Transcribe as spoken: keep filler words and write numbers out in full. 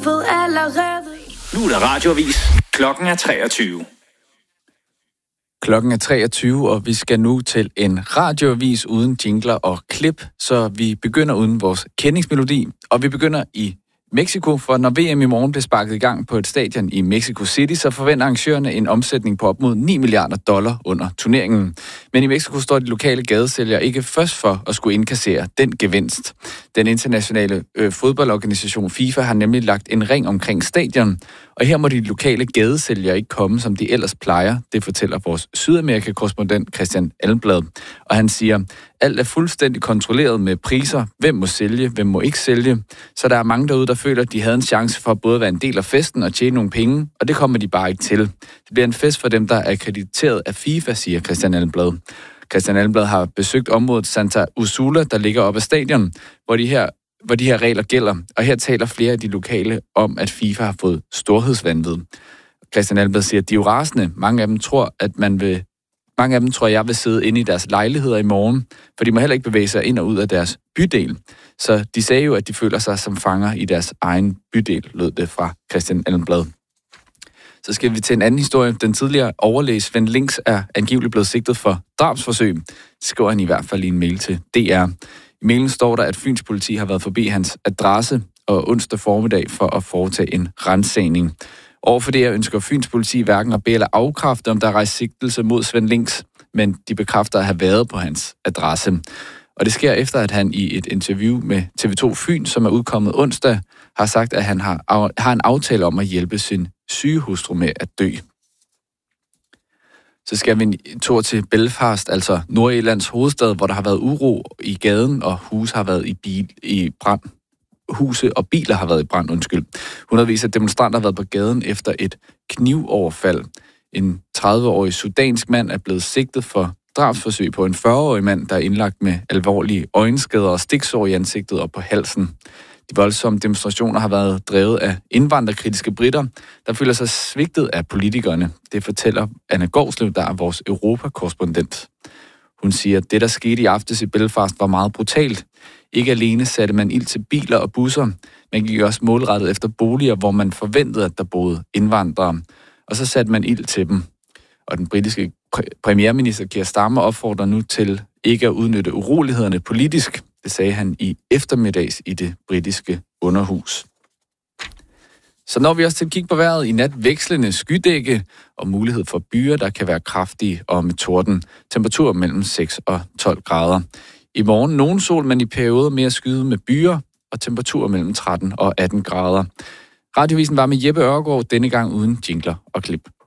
ved allerede. Nu er der radioavis. Klokken er treogtyve. Klokken er treogtyve, og vi skal nu til en radioavis uden jingler og klip, så vi begynder uden vores kendingsmelodi, og vi begynder i Mexico, for når V M i morgen bliver sparket i gang på et stadion i Mexico City, så forventer arrangørerne en omsætning på op mod ni milliarder dollar under turneringen. Men i Mexico står de lokale gadesælgere ikke først for at skulle indkassere den gevinst. Den internationale øh, fodboldorganisation FIFA har nemlig lagt en ring omkring stadion, og her må de lokale gadesælgere ikke komme, som de ellers plejer. Det fortæller vores Sydamerika-korrespondent Christian Almblad. Og han siger, alt er fuldstændig kontrolleret med priser. Hvem må sælge, hvem må ikke sælge. Så der er mange derude, der føler, at de havde en chance for at både være en del af festen og tjene nogle penge, og det kommer de bare ikke til. Det bliver en fest for dem, der er akkrediteret af FIFA, siger Christian Almblad. Christian Almblad har besøgt området Santa Úrsula, der ligger op ad stadion, hvor de her hvor de her regler gælder, og her taler flere af de lokale om, at FIFA har fået storhedsvanvid. Christian Almblad siger, at de er jo rasende. Mange af dem tror, at man vil, mange af dem tror, jeg vil sidde inde i deres lejligheder i morgen, for de må heller ikke bevæge sig ind og ud af deres bydel. Så de sagde jo, at de føler sig som fanger i deres egen bydel, lød det fra Christian Almblad. Så skal vi til en anden historie. Den tidligere overlæge Svend Links er angiveligt blevet sigtet for drabsforsøg. Det skriver han i hvert fald i en mail til D R. I mailen står der, at Fyns politi har været forbi hans adresse og onsdag formiddag for at foretage en ransagning. Overfor det her ønsker Fyns politi hverken at bede eller afkræfte, om der er rejst sigtelse mod Svend Links, men de bekræfter at have været på hans adresse. Og det sker efter, at han i et interview med T V to Fyn, som er udkommet onsdag, har sagt, at han har, har en aftale om at hjælpe sin syge hustru med at dø. Så skal vi en tur til Belfast, altså Nordirlands hovedstad, hvor der har været uro i gaden, og huse har været i, bil, i brand. Huse og biler har været i brand, undskyld. Hundredvis af demonstranter har været på gaden efter et knivoverfald. En tredive-årig sudansk mand er blevet sigtet for drabsforsøg på en fyrre-årig mand, der er indlagt med alvorlige øjenskader og stiksår i ansigtet og på halsen. De voldsomme demonstrationer har været drevet af indvandrerkritiske britter, der føler sig svigtet af politikerne. Det fortæller Anna Gårdslev, der er vores Europa-korrespondent. Hun siger, at det, der skete i aftes i Belfast, var meget brutalt. Ikke alene satte man ild til biler og busser, man gik også målrettet efter boliger, hvor man forventede, at der boede indvandrere. Og så satte man ild til dem. Og den britiske præ- premierminister Keir Starmer opfordrer nu til ikke at udnytte urolighederne politisk. Det sagde han i eftermiddags i det britiske underhus. Så når vi også til at kigge på vejret, i nat vekslende skydække og mulighed for byer, der kan være kraftige og med torden. Temperatur mellem seks og tolv grader. I morgen nogen sol, men i perioder mere skyde med byer og temperatur mellem tretten og atten grader. Radiovisen var med Jeppe Ørgaard, denne gang uden jingler og klip.